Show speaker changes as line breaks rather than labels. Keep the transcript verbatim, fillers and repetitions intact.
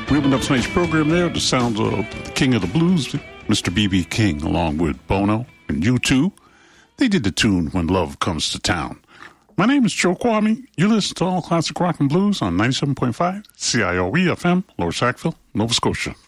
We opened up tonight's program there with the sounds of the King of the Blues, Mister B B King, along with Bono and U two. They did the tune When Love Comes to Town. My name is Joe Kwame. You listen to All Classic Rock and Blues on ninety-seven point five C I O E F M, Lower Sackville, Nova Scotia.